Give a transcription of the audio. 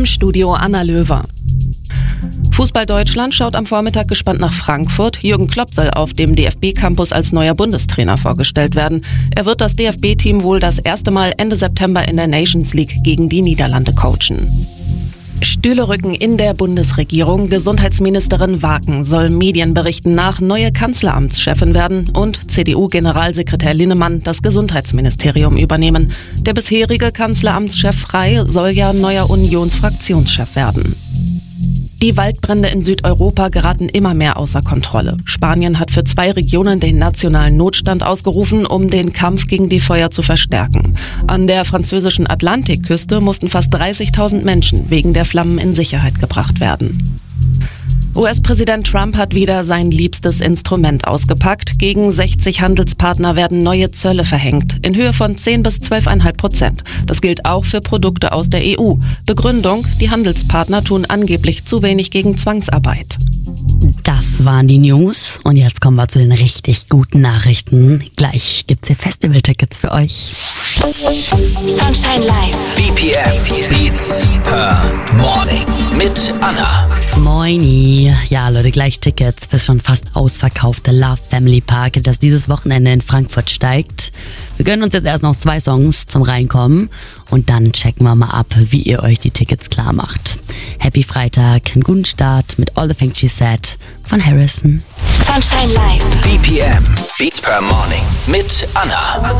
Studio Anna Löwer. Fußball Deutschland schaut am Vormittag gespannt nach Frankfurt. Jürgen Klopp soll auf dem DFB-Campus als neuer Bundestrainer vorgestellt werden. Er wird das DFB-Team wohl das erste Mal Ende September in der Nations League gegen die Niederlande coachen. Stühle rücken in der Bundesregierung. Gesundheitsministerin Waken soll Medienberichten nach neue Kanzleramtschefin werden und CDU-Generalsekretär Linnemann das Gesundheitsministerium übernehmen. Der bisherige Kanzleramtschef Frey soll ja neuer Unionsfraktionschef werden. Die Waldbrände in Südeuropa geraten immer mehr außer Kontrolle. Spanien hat für 2 Regionen den nationalen Notstand ausgerufen, um den Kampf gegen die Feuer zu verstärken. An der französischen Atlantikküste mussten fast 30.000 Menschen wegen der Flammen in Sicherheit gebracht werden. US-Präsident Trump hat wieder sein liebstes Instrument ausgepackt. Gegen 60 Handelspartner werden neue Zölle verhängt, in Höhe von 10 bis 12,5%. Das gilt auch für Produkte aus der EU. Begründung: Die Handelspartner tun angeblich zu wenig gegen Zwangsarbeit. Das waren die News und jetzt kommen wir zu den richtig guten Nachrichten. Gleich gibt's hier Festivaltickets für euch. Sunshine Live. BPM Beats per Morning mit Anna. Moini. Ja, Leute, gleich Tickets für schon fast ausverkaufte Love Family Park, das dieses Wochenende in Frankfurt steigt. Wir gönnen uns jetzt erst noch 2 Songs zum Reinkommen und dann checken wir mal ab, wie ihr euch die Tickets klar macht. Happy Freitag, einen guten Start mit All the Things She Said von Harrison. Sunshine Live. BPM Beats per Morning mit Anna.